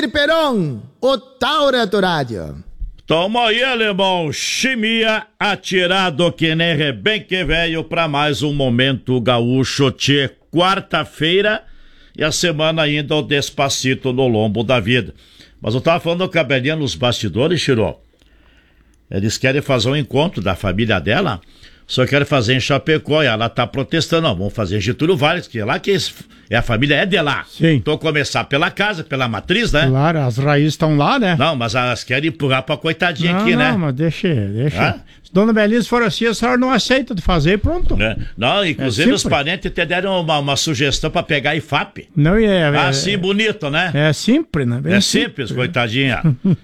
Valmir Peron, o Taura do Rádio. Toma aí, alemão, chimia atirado que nem rebenque velho pra mais um Momento Gaúcho, tchê, quarta-feira e a semana ainda o Despacito no lombo da vida. Mas eu tava falando do cabelinho nos bastidores, Chiro. Eles querem fazer um encontro da família dela, só querem fazer em Chapecó e ela tá protestando. Não, vamos fazer em Getúlio Vargas, que é lá que a família é de lá. Sim. Então começar pela casa, pela matriz, né? Claro, as raízes estão lá, né? Não, mas elas querem empurrar pra coitadinha aqui, né? Não, mas deixa. Hã? Se Dona Belize for assim, a senhora não aceita de fazer, pronto. É. Não, inclusive os parentes te deram uma sugestão pra pegar a IFAP. Não, Assim, bonito, né? É simples, né? É simples, coitadinha.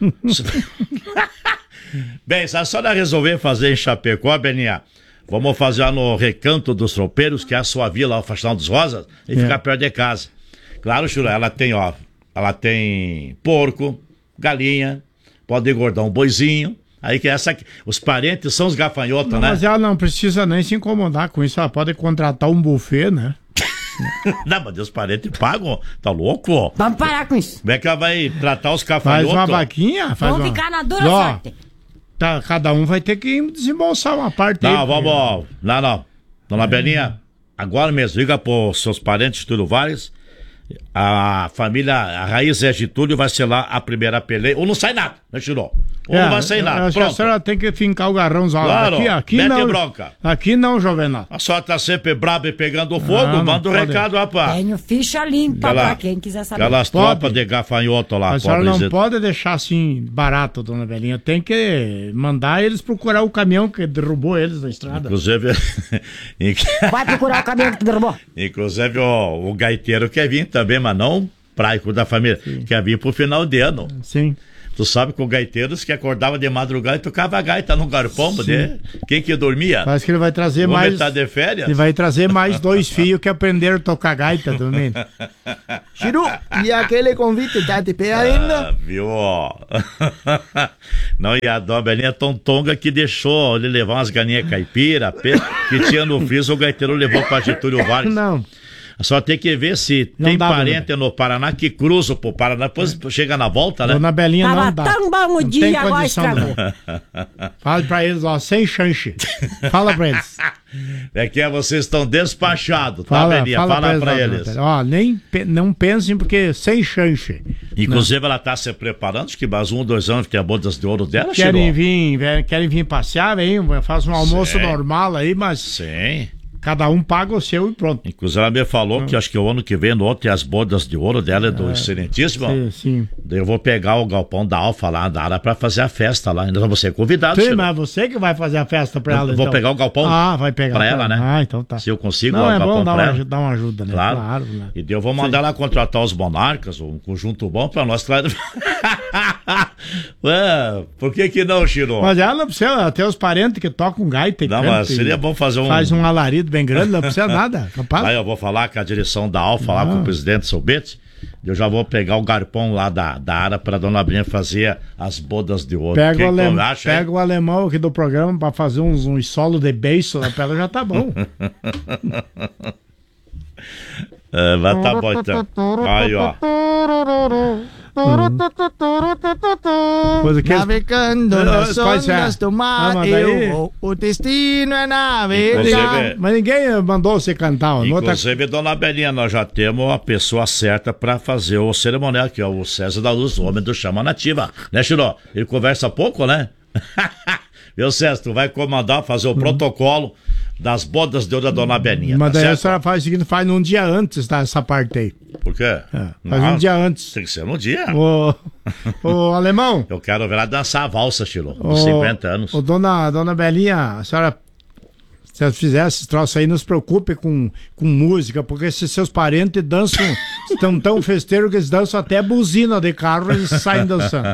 Bem, se a senhora resolver fazer em Chapecó, Beninha, vamos fazer lá no Recanto dos Tropeiros, que é a sua vila, o Faxinal dos Rosas, e ficar perto de casa. Claro, Chula, ela tem porco, galinha, pode engordar um boizinho. Aí que os parentes são os gafanhotos, não, né? Mas ela não precisa nem se incomodar com isso, ela pode contratar um buffet, né? Não, mas os parentes pagam, tá louco? Vamos parar com isso. Como é que ela vai tratar os gafanhotos? Faz uma vaquinha, Vamos ficar na dura sorte. Tá, cada um vai ter que desembolsar uma parte. Não, aí, vamos. Não. Dona Belinha, agora mesmo, liga pros seus parentes de Getúlio Vargas. A família, a raiz é Getúlio, vai ser lá a primeira peleia. Ou não sai nada, né, Chirô? Ou não vai sair nada. A senhora tem que fincar o garrãozão. Claro, aqui mete não. bronca. Aqui não, Jovenal. A senhora tá sempre braba e pegando fogo, manda um recado, rapaz. Tenho ficha limpa pra quem quiser saber. Aquelas tropas de gafanhoto lá, A senhora não pode deixar assim barato, Dona Belinha. Tem que mandar eles procurar o caminhão que derrubou eles na estrada. Inclusive... Vai procurar o caminhão que te derrubou. Inclusive o gaiteiro quer vir também, mas não praico da família. Sim. Quer vir pro final de ano. Sim. Tu sabe que o gaiteiro que acordava de madrugada e tocava a gaita no garpom, né? Quem que dormia? Parece que ele vai trazer mais... Tá de férias? Ele vai trazer mais 2 filhos que aprenderam a tocar gaita também. Chiru, e aquele convite tá de pé ainda? Viu? Não, e a Dona Belinha tontonga que deixou ele levar umas galinhas caipira, que tinha no friso, o gaiteiro levou pra Getúlio Vargas. Não. Só tem que ver se não tem parente no Paraná que cruza pro Paraná, depois chega na volta, né? Dona Belinha não dá. Tava tão bom o dia, agora estragou. Fala pra eles, ó, sem chanche. Fala pra eles. É que vocês estão despachados, tá, Belinha? Fala pra eles. Ó, não pensem porque sem chanche. Inclusive ela tá se preparando, acho que mais 1 ou 2 anos que tem a bodas de ouro dela, querem vir passear, hein? Faz um almoço normal aí, mas... Sim. Cada um paga o seu e pronto. Inclusive ela me falou que acho que o ano que vem, no outro, tem as bodas de ouro dela, é do Excelentíssimo. Sim. Eu vou pegar o galpão da Alfa lá, da área, pra fazer a festa lá. Ainda você é convidado, sim, mas você que vai fazer a festa pra ela, vou pegar o galpão vai pegar pra ela, né? Então tá. Se eu consigo, não, o é galpão bom pra ela. dar uma ajuda, né? Claro. Né? E eu vou mandar ela contratar os monarcas, um conjunto bom pra nós. Ué, por que não, Chiro? Mas ela não precisa ter os parentes que tocam gaita e não, mas seria bom fazer faz um alarido bem grande, não precisa nada, capaz. Aí eu vou falar com a direção da Alfa, lá com o presidente Sobete. Eu já vou pegar o garpom lá da área pra Dona Belinha fazer as bodas de ouro. Pega o alemão aqui do programa pra fazer uns solos de beiço lá pra ela, já tá bom. Mas tá bom então. Aí, ó. Navegando nas ondas do mar, o destino é navegar. Mas ninguém mandou você cantar. Inclusive, Dona Belinha, nós já temos a pessoa certa pra fazer o cerimonial, que é o César da Luz, o homem do Chama Nativa. Né, Chiro? Ele conversa pouco, né? Viu, César? Tu vai comandar, fazer o protocolo das bodas de ouro da Dona Belinha. Mas daí a senhora faz o seguinte, faz num dia antes, tá? Essa parte aí. Por quê? Faz um dia antes. Tem que ser num dia. Ô, alemão. Eu quero ver ela dançar a valsa, Chilo, com 50 anos. Ô, dona Belinha, a senhora, se ela fizesse esse troço aí, não se preocupe com música, porque se seus parentes dançam, estão tão festeiros que eles dançam até buzina de carro, eles saem dançando.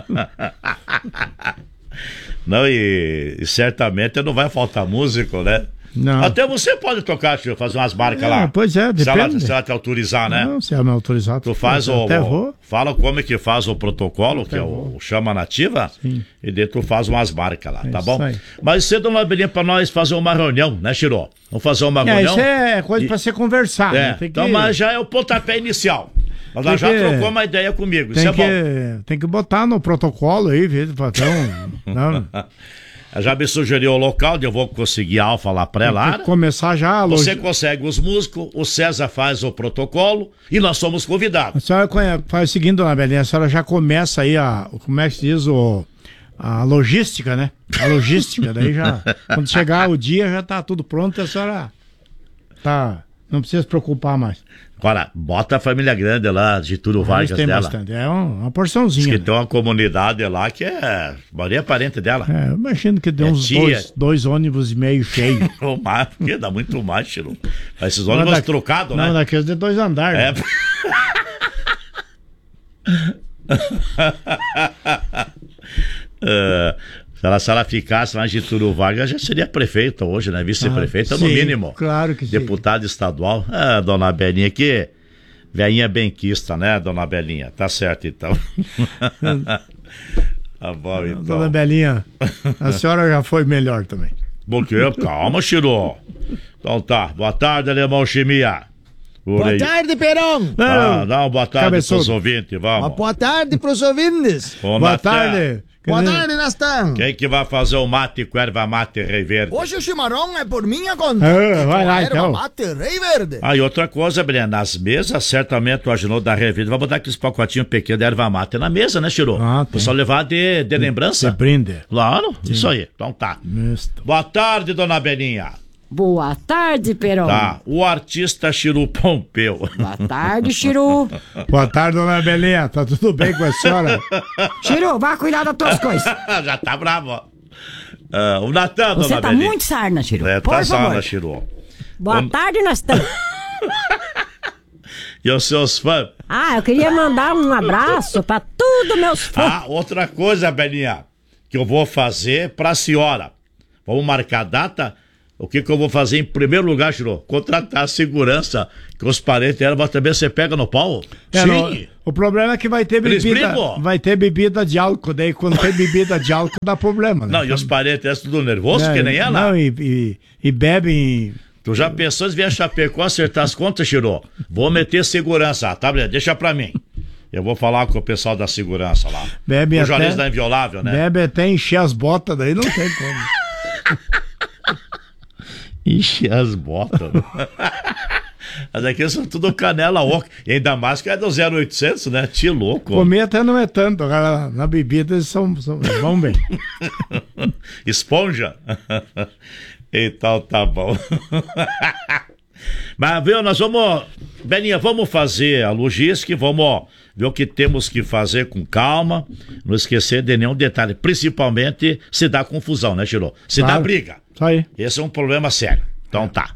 Não, e certamente não vai faltar músico, né? Não. Até você pode tocar, tio, fazer umas marcas lá. Pois é, depende. Se ela te autorizar, né? Não, se ela me autorizar. Tu faz fala como é que faz o protocolo, que é o Chama Nativa. Sim. E daí tu faz umas marcas lá, tá bom? Aí. Mas você dá uma belinha pra nós fazer uma reunião, né, Chiro? Vamos fazer uma reunião? Isso é coisa pra você conversar. Né? Então, mas já é o pontapé inicial. Mas ela já trocou uma ideia comigo, isso é bom. Tem que botar no protocolo aí, viu, patrão? Não. Já me sugeriu o local onde eu vou conseguir a Alfa lá pra ela. Começar já. Você consegue os músicos, o César faz o protocolo e nós somos convidados. A senhora faz o seguinte, dona Belinha, a senhora já começa aí como é que se diz, a logística, né? A logística, daí já, quando chegar o dia já tá tudo pronto, a senhora não precisa se preocupar mais. Agora, bota a família grande lá, de Getúlio Vargas tem dela. Bastante. É uma porçãozinha. Diz que né? tem uma comunidade lá que é maioria parente dela. Eu imagino que deu uns dois ônibus e meio cheios. Ou mais, porque dá muito mais, Chiru. Esses ônibus trocados, né? Não, daqueles de 2 andares. Se ela ficasse lá em Getúlio Vargas, já seria prefeita hoje, né? Vice-prefeita, no mínimo. Claro que sim. Deputada estadual. Dona Belinha, que velhinha benquista, né, Dona Belinha? Tá certo, então. Tá bom, então. Dona Belinha, a senhora já foi melhor também. Bom que calma, Chiru. Então tá. Boa tarde, Alemão Chimia. Boa tarde, Perão. Dá uma boa tarde pros ouvintes, vamos. Uma boa tarde pros ouvintes. Boa tarde. Boa tarde, Nastão. Quem que vai fazer o mate com erva mate Rei Verde? Hoje o chimarrão é por minha conta. Vai lá, erva então. mate Rei Verde. E outra coisa, Breno, nas mesas, certamente o Agenor da Rei Verde vai botar aqueles pacotinhos pequenos de erva mate na mesa, né, Chiru? Pra só levar de lembrança. De brinde. Claro, isso aí. Então tá. Misto. Boa tarde, Dona Belinha. Boa tarde, Perão. Tá, o artista Chiru Pompeu. Boa tarde, Chiru. Boa tarde, Dona Belinha. Tá tudo bem com a senhora? Chiru, vá cuidar das tuas coisas. Já tá bravo, ó. O Natan, Dona Belinha. Você tá muito sarna, Chiru. Tá sarna, Chiru. Boa tarde, Nastão. E os seus fãs? Eu queria mandar um abraço pra todos meus fãs. Outra coisa, Belinha, que eu vou fazer pra senhora. Vamos marcar a data. O que eu vou fazer em primeiro lugar, Chiru? Contratar a segurança, que os parentes dela, mas também você pega no pau? Sim. O problema é que vai ter bebida. Vai ter bebida de álcool, daí quando tem bebida de álcool dá problema, né? Não, e os parentes é tudo nervoso, que nem ela? Não, e bebem. Tu já pensou se vier Chapecó acertar as contas, Chiru? Vou meter segurança, tá? Deixa pra mim. Eu vou falar com o pessoal da segurança lá. Bebe o jornalista da Inviolável, né? Bebe até encher as botas, daí não tem como. Encher as botas. Mas aqui são tudo canela oca. E ainda mais que é do 0800, né? Tio louco. Comer até não é tanto. Na bebida eles vão bem. Esponja? Então tá bom. Mas viu, nós vamos, Belinha, vamos fazer a logística e vamos ver o que temos que fazer com calma, não esquecer de nenhum detalhe, principalmente se dá confusão, né, Chiru? Se dá briga. Isso aí. Esse é um problema sério. Então tá.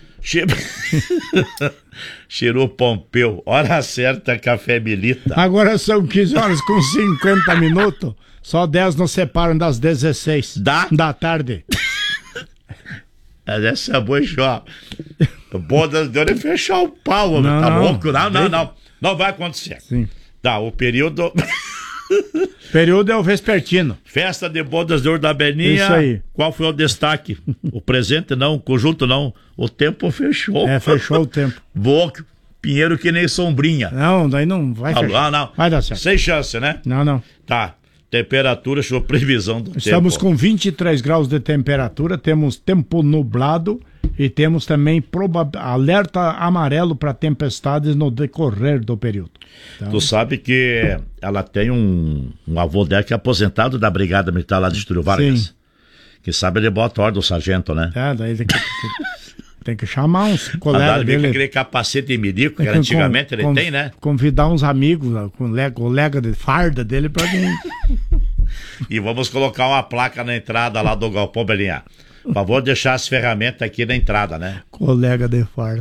Chiru Pompeu, hora certa, café milita. Agora são 15 horas com 50 minutos, só 10 nos separam das 16 da tarde. Essa é boa, Bodas de ouro fechar o pau, tá louco? Não vai acontecer. Sim. Tá, o período. Período é o vespertino. Festa de bodas de ouro da Belinha. Isso aí. Qual foi o destaque? O presente não, o conjunto não. O tempo fechou. Fechou o tempo. Boa, Pinheiro que nem sombrinha. Não, daí não vai fechar. Não. Vai dar certo. Sem chance, né? Não. Tá. Temperatura, show, previsão do tempo. Estamos com 23 graus de temperatura, temos tempo nublado e temos também alerta amarelo para tempestades no decorrer do período. Então... Tu sabe que ela tem um avô dela que é aposentado da Brigada Militar lá de Getúlio Vargas. Sim. Que sabe ele bota a ordem do sargento, né? Daí tem que chamar uns colegas dele. Aquele capacete de milico que antigamente ele tem, né? Convidar uns amigos, colega de farda dele pra vir. E vamos colocar uma placa na entrada lá do galpão, Belinha. Por favor, deixar as ferramentas aqui na entrada, né? Colega de farda.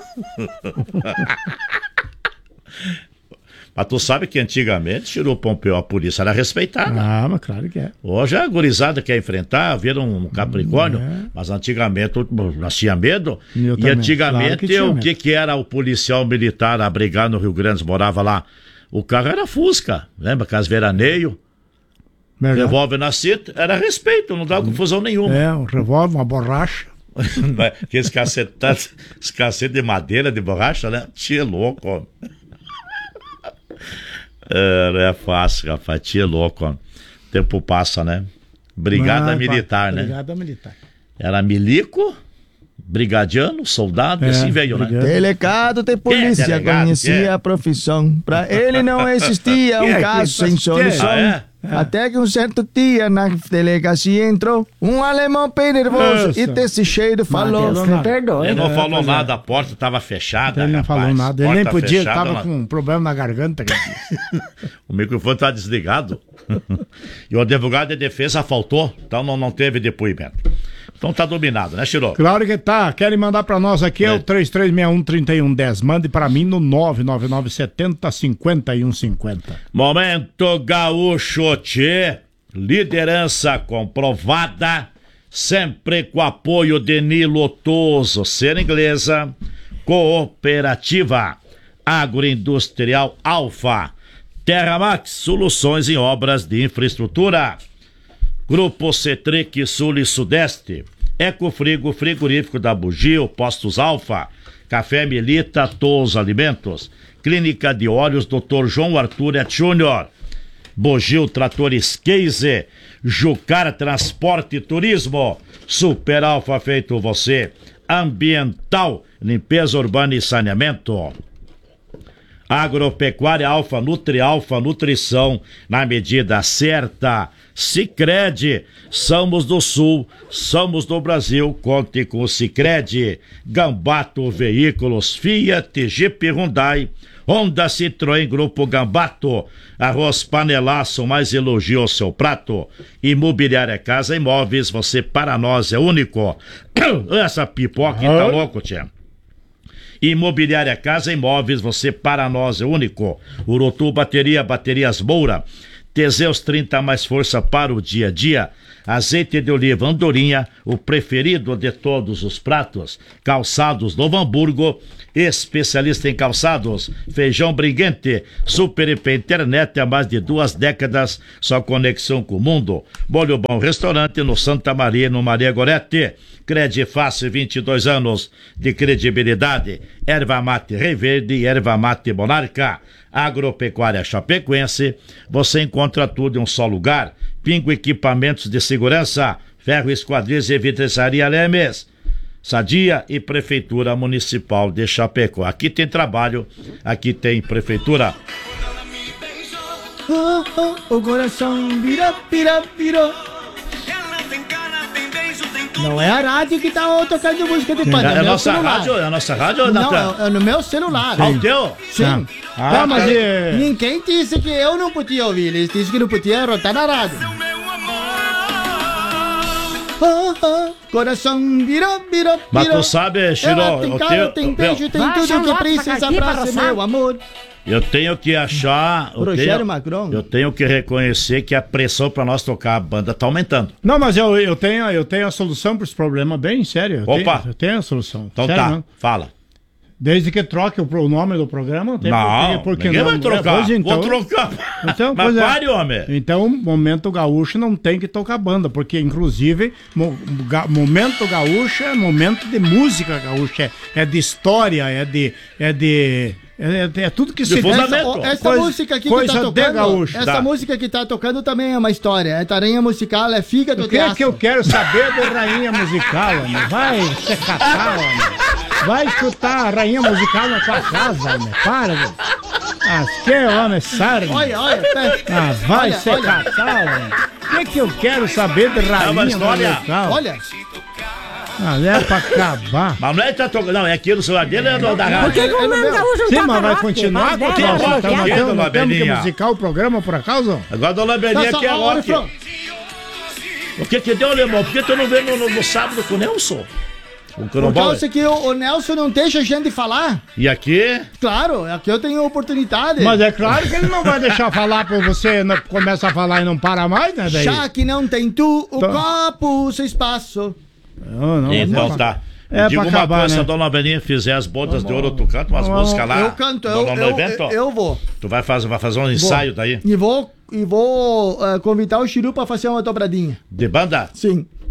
Mas tu sabe que antigamente, Chiru Pompeu, a polícia era respeitada. Mas claro que é. Hoje a gurizada quer enfrentar, vira um Capricórnio, mas antigamente nós tinha medo. E antigamente claro que era o policial militar a brigar no Rio Grande, morava lá. O carro era Fusca, lembra? Com as veraneio. Revólver na cinta, era respeito, não dava confusão nenhuma. Um revólver, uma borracha. Aqueles cacetes de madeira, de borracha, né? Tchê louco, ó. Não é fácil, rapaz. Tia é louco, ó. O tempo passa, né? Brigada militar, né? Brigada militar. Era milico, brigadiano, soldado, e assim veio, né? Delegado de polícia conhecia a profissão. Pra ele não existia um caso sem solução. Até que um certo dia na delegacia entrou um alemão bem nervoso e desse jeito falou. Ele não falou nada, a porta estava fechada. Ele não falou nada, ele nem podia, estava com um problema na garganta. O microfone estava desligado. E o advogado de defesa faltou, então não teve depoimento. Então tá dominado, né, Chiro? Claro que tá. Querem mandar pra nós aqui, é o 3361-3110. Mande pra mim no 99970-5150. Momento Gaúcho Tchê. Liderança comprovada. Sempre com apoio de Nilo Toso. Ser inglesa. Cooperativa. Agroindustrial Alfa. Terra Max. Soluções em obras de infraestrutura. Grupo Cetric Sul e Sudeste, Ecofrigo, Frigorífico da Bugio, Postos Alfa, Café Melita, Todos Alimentos, Clínica de Óleos, Dr. João Arthur Et Júnior, Bugio Tratores Case, Jucar Transporte e Turismo, Super Alfa Feito Você, Ambiental, Limpeza Urbana e Saneamento. Agropecuária Alfa Nutrição, na medida certa. Sicredi, somos do Sul, somos do Brasil, conte com o Sicredi. Gambato Veículos, Fiat, Jeep, Hyundai, Honda, Citroën, Grupo Gambato. Arroz Panelaço, mais elogio ao seu prato. Imobiliária Casa Imóveis, você para nós é único. Essa pipoca tá louco, tia. Imobiliária Casa Imóveis, você para nós é único. Urutu Baterias Moura. Teseus 30 mais força para o dia a dia. Azeite de oliva Andorinha, o preferido de todos os pratos. Calçados Novo Hamburgo, especialista em calçados. Feijão Briguente, Super IP Internet há mais de 2 décadas, só conexão com o mundo. Molho Bom Restaurante no Santa Maria, no Maria Gorete. Credi Fácil, 22 anos de credibilidade. Erva Mate Rei Verde e Erva Mate Monarca. Agropecuária Chapecoense, você encontra tudo em um só lugar. Pingo Equipamentos de Segurança, Ferro Esquadrias e Vidraçaria Lemes, Sadia e Prefeitura Municipal de Chapecó. Aqui tem trabalho, aqui tem Prefeitura. O coração virou. Não é a rádio que tá tocando música de panda. É a nossa rádio? Não, é no meu celular. Ah, o teu? Sim. Mas ninguém disse que eu não podia ouvir. Eles disseram que não podia rotar na rádio. Coração virou. Mas tu sabe, Chiro, tem carro, tem beijo, tem tudo que precisa pra ser meu amor. Eu tenho que achar. Macron. Eu tenho que reconhecer que a pressão pra nós tocar a banda tá aumentando. Não, mas eu tenho a solução para esse problema, bem sério. Eu tenho a solução. Então sério, tá, não? fala. Desde que troque o nome do programa, não tem porque ninguém vai trocar. Vou trocar. Então, mas pare, homem. Então, o Momento Gaúcho não tem que tocar banda, porque, inclusive, Momento Gaúcho é momento de música gaúcha, é de história, é tudo que se essa música aqui que tá tocando, essa música que tá tocando também é uma história. É tarinha musical, é fígado de aço. O que eu quero saber de rainha musical, homem? Vai se catar, homem. Vai escutar a rainha musical na tua casa, homem. Para, velho. Que homem, sarna. Olha. Vai se catar, homem. O que eu quero saber de rainha musical? Olha. É pra acabar. Mas não é que tá tocando, não, é aqui no celular dele, é da rádio. Por que o Momento Gaúcho não Sim, mas vai continuar? Não temos que musicar o programa, por acaso? Agora a Dona Belinha aqui é rock. O que deu, Alemão? Por que tu não veio no sábado com o Nelson? Por causa que o Nelson não deixa a gente falar. E aqui? Claro, aqui eu tenho oportunidade. Mas é claro que ele não vai deixar falar pra você, começa a falar e não para mais, né? Daí? Já que não tem tu, o copo, seu espaço. Não, então tá. Diga uma acabar, coisa, né? se a Dona Belinha fizer as bodas de ouro, tu canta umas músicas lá. Eu canto, eu vou. Tu vai fazer um ensaio daí? E vou convidar o Chiru pra fazer uma dobradinha. De banda? Sim.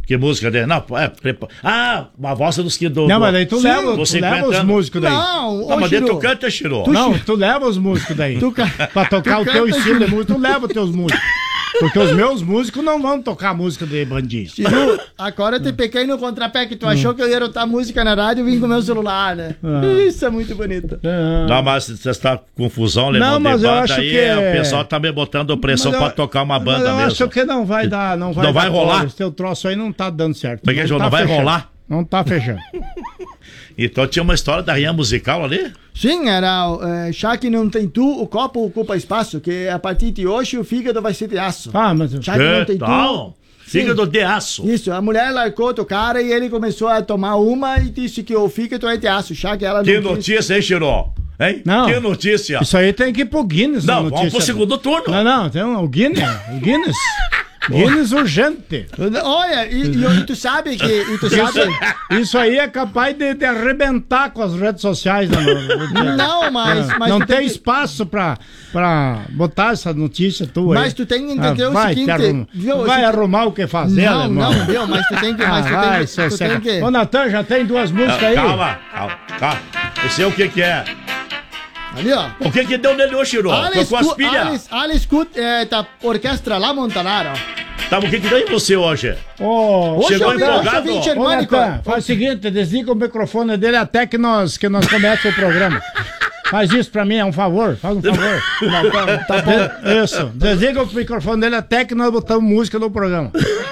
Que música dele? Não, a voz dos que do. Não, mas daí tu Sim, leva os músicos daí. Não, mas daí tu canta, Chiro. Não, tu leva os músicos daí. Pra tocar o teu estilo de música, tu leva os teus músicos. Porque os meus músicos não vão tocar música de bandinho. Chiru, agora eu te peguei no contrapé que tu achou que eu ia botar música na rádio e vim com o meu celular, né? Isso é muito bonito. Não, mas você está com confusão, lembrando mas de eu banda acho aí, que o pessoal tá me botando pressão pra tocar uma banda eu mesmo. Eu acho que não vai dar, não vai rolar. Esse teu troço aí não tá dando certo. Não vai rolar? Não tá fechando. Então tinha uma história da Rinha Musical ali? Sim, era já que não tem tu, o copo ocupa espaço, que a partir de hoje o fígado vai ser de aço. Mas... Já que não tem tu... Fígado de aço. Isso, a mulher largou o cara e ele começou a tomar uma e disse que o fígado é de aço, já que ela não Que notícia, hein, Chiró? Hein? Não. Que notícia? Isso aí tem que ir pro Guinness. Não, vamos pro segundo turno. Não, tem o Guinness. Guinness urgente. Olha, e tu sabe que... Isso aí é capaz de arrebentar com as redes sociais. Não, mas não tem espaço pra botar essa notícia tua. Mas tu tem que entender o seguinte... Vai arrumar o que fazer, Não, mas tu tem que... Ô, Natan, já tem duas músicas aí. Calma. Esse é o que é? Ali, ó. O que deu nele hoje, Chiró? Com as pilhas. Alice tá orquestra lá Montanaro. Tá, o que deu em você hoje? Chegou empolgado? Faz o seguinte, desliga o microfone dele até que nós começamos o programa. Faz isso pra mim, é um favor. Faz um favor. Tá bom. Isso. Desliga o microfone dele até que nós botamos música no programa.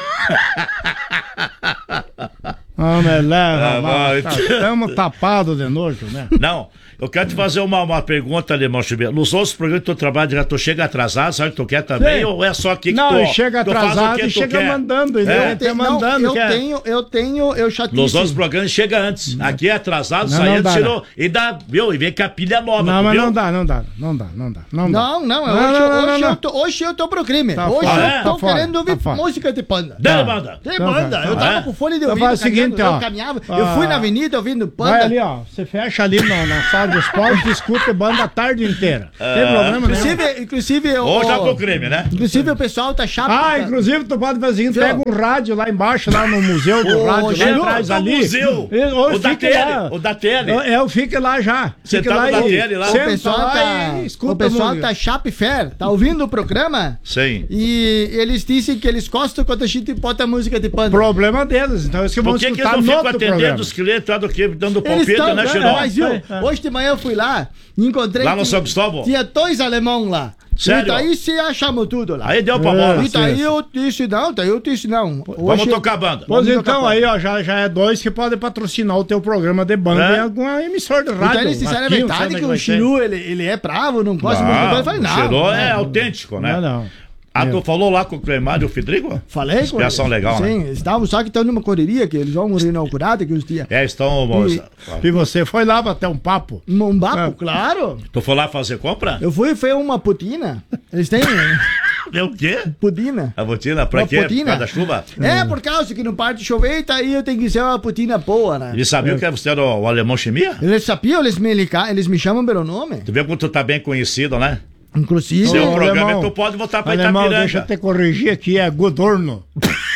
Estamos tapados de nojo, né? Não. Eu quero te fazer uma pergunta, Alemão Chibeiro. Nos outros programas que tu trabalha, tu chega atrasado, sabe o que tu quer também? Sim. Ou é só aqui que não, chega atrasado e chega mandando. Eu já disse. Nos outros programas chega antes. Aqui é atrasado, sai antes, tirou. E dá, viu? E vem com a pilha nova. Não, mas não dá. Hoje eu tô pro crime. Tá hoje fora, eu tô querendo ouvir música de banda. Dê banda. Tem banda. Eu tava com fone de ouvido. Faz o seguinte, ó. Eu caminhava. Eu fui na avenida ouvindo banda. Vai ali, ó. Você fecha ali na sala do esporte e escuta banda a tarde inteira. Tem problema nenhum. Inclusive ou já pro crime, né? Inclusive o pessoal tá chato. Inclusive tu pode fazer o seguinte, pega um rádio lá embaixo, lá no museu do rádio, lá atrás ali. Museu. O da tele. Eu fico lá já. Você tá na tele lá. O pessoal tá chape fair, tá ouvindo o programa? Sim. E eles dizem que eles gostam quando a gente bota música de banda. Problema deles, então eles que vão escutar no outro programa. Por que eles não ficam atendendo os clientes, tá do que? Dando palpite, né, Chiró? Mas viu, hoje de manhã eu fui lá e encontrei... Lá no São Cristóvão? Tinha 2 alemão lá. Sério? E daí se achamos tudo lá. Aí deu pra bola. E daí eu disse não. Vamos tocar a banda. Pois então, aí ó, já é 2 que podem patrocinar o teu programa de banda em alguma emissora de rádio. Então eles disseram a verdade que o Chiru, ele é bravo, não gosta muito de banda. Eu falei, não. O Chiru é autêntico, né? Não. Tu falou lá com o Clemar e o Fedrigo? Falei com eles. Expiação legal, né? Sim, estavam só que estão numa correria, que eles vão inaugurar daqui uns dias. Estão... E você foi lá bater um papo? Um papo, claro. Tu foi lá fazer compra? Eu fui uma putina. Eles têm... É o quê? Putina. A putina? Pra quê? Por causa da chuva? Por causa que não parte de chover, e aí eu tenho que ser uma putina boa, né? Eles sabiam que você era o Alemão Chimia? Eles sabiam, eles me chamam pelo nome. Tu vê como tu tá bem conhecido, né? Inclusive... Seu programa, tu pode voltar pra Itapiranga. Deixa eu te corrigir aqui, é Godorno.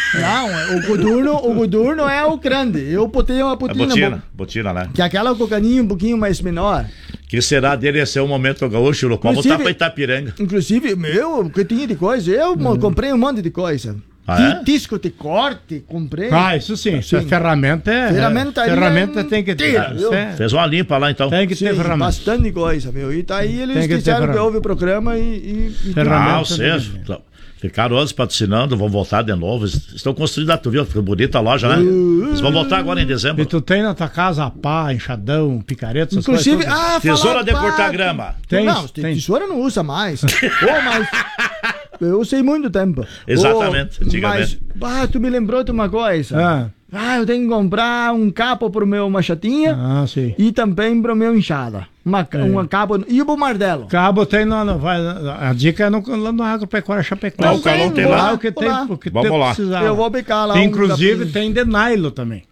Não, o Godurno é o grande. Eu botei uma putina. Botina, né? Que é aquela com o caninho um pouquinho mais menor. Que será dele ser um momento gaúcho, pode voltar pra Itapiranga. Inclusive, que tinha de coisa. Eu comprei um monte de coisa. Disco de corte, comprei. Isso sim. Ferramenta tem que ter. Fez uma limpa lá, então. Tem que ter ferramenta. Bastante coisa, meu. E daí eles disseram que houve o programa e ferramenta. Ficaram anos patrocinando, vão voltar de novo. Estão construindo lá, tu viu? Ficou bonita a loja, né? Eles vão voltar agora em dezembro. E tu tem na tua casa pá, enxadão, picareta, essas inclusive, coisas? Tesoura de cortar grama. Tem. Tesoura não usa mais. Mas eu usei muito tempo. Exatamente, antigamente. Mas, tu me lembrou de uma coisa. Eu tenho que comprar um capo pro meu machatinha sim. E também pro meu enxada. Uma cabo e o bombardelo. Cabo tem a dica é lá no Agropecuária Chapecó. O Calão tem lá. O que tem Vamos lá. Precisar. Eu vou picar lá. Inclusive tem de nylon também.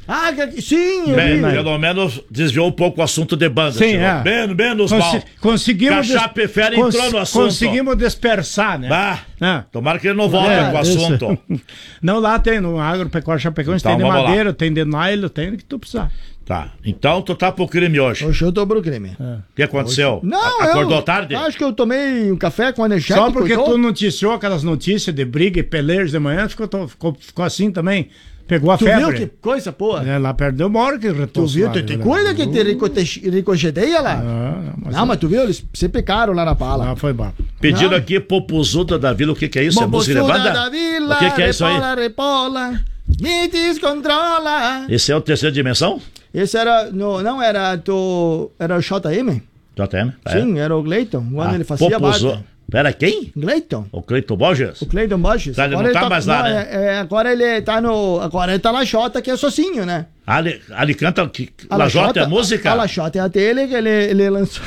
Ah, sim, eu Bem, vi. pelo menos desviou um pouco o assunto de banda. Sim, Chirô. Menos mal. Conseguimos. Cachape Fera entrou no assunto. Conseguimos dispersar, né? Tomara que ele não volte com o assunto. Não, lá tem, no Agropecuário Chapecoense, Então, tem de vamos madeira, tem de nylon, tem o que tu precisar. Tá, então tu tá pro crime hoje. Hoje eu tô pro crime. O que aconteceu? Não, Acordou tarde? Acho que eu tomei um café com a Anexete. Só porque tu noticiou aquelas notícias de briga e pelejas de manhã, ficou assim também. Pegou a Tu febre. viu que coisa, pô? Lá perdeu uma hora que Tu retornou. viu? Tem coisa que te ricocheteia lá. Mas tu viu? Eles se pecaram lá na pala. Foi bom. Pediram aqui Popozuda da Vila, o que é isso? É música de banda? Da Vila, o que é isso aí? Repola, me descontrola. Esse é o Terceira Dimensão? Esse era, não era era o JM? JM? Sim, era o Gleiton, quando ele fazia Popozuda. Pera, quem? Gleiton. O Cleiton Borges? O Cleiton Borges. Tá, ele não tá mais lá, né? Agora ele tá agora ele tá na Jota, que é sozinho, né? Ali canta La Jota é música? A La Jota é a dele que ele lançou.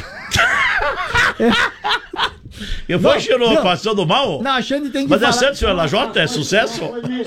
E foi, Chirô, passando mal? Não, a gente tem que Mas falar... é certo, senhor La Jota? É sucesso?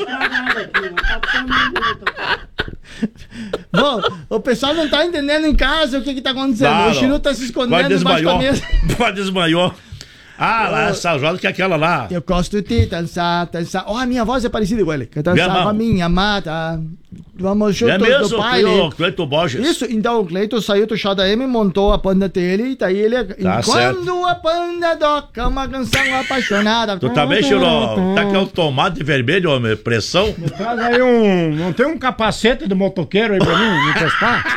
Bom, o pessoal não tá entendendo em casa o que tá acontecendo. Claro. O Chiru tá se escondendo embaixo da mesa. Desmaiou. Lá, essa Jota que é aquela lá. Eu gosto de dançar. Oh, a minha voz é parecida com ele. Que dançava a minha amada. Vamos juntos do baile. O Cleiton Borges. Isso, então o Cleiton saiu do JM, montou a banda dele e daí ele... Tá certo. Quando a banda toca uma canção apaixonada... Tu também, Chirô? Tá aqui um tomate vermelho, homem, pressão? Me traz aí não tem um capacete de motoqueiro aí pra mim me emprestar?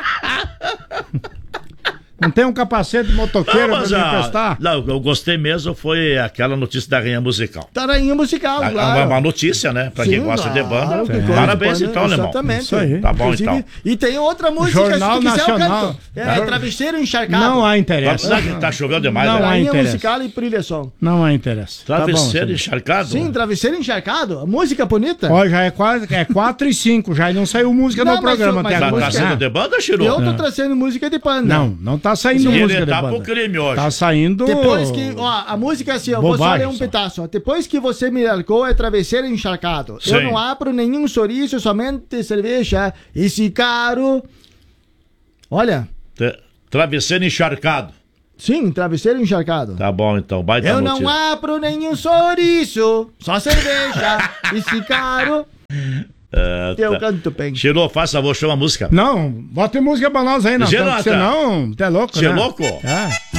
Não tem um capacete de motoqueiro pra me emprestar? Não, eu gostei mesmo, foi aquela notícia da Rainha Musical. Da Rainha Musical, claro. Uma notícia, né? Pra quem gosta de banda. Parabéns então, alemão. Exatamente. Isso aí. Tá bom, então. E tem outra música, Jornal se tu quiser Nacional. eu canto. Travesseiro Encharcado. Não há interesse. Tá chovendo demais, Não né? há Rainha interesse. Musical e Prilhação. Não há interesse. Travesseiro tá bom, Encharcado? Sim, Travesseiro Encharcado. Música bonita. Ó, já é 4:05, já não saiu música no programa até agora. Tá saindo de banda, Chirô? Eu tô trazendo música de banda. Não tá saindo música de Ele tá banda. pro crime hoje. Tá saindo... Depois que, a música é assim, eu vou só ler um pedaço. Ó. Depois que você me largou é Travesseiro Encharcado. Sim. Eu não abro nenhum sorriso, somente cerveja. Esse caro... Olha... Travesseiro Encharcado. Sim, Travesseiro Encharcado. Tá bom, então. Baita Eu notícia. não abro nenhum sorriso, só cerveja. Esse caro... Eu canto bem. Chirô, faz favor, chama a música. Não, bota música pra nós aí, não. Gerota. Senão, tu é louco, Você é né? louco? É.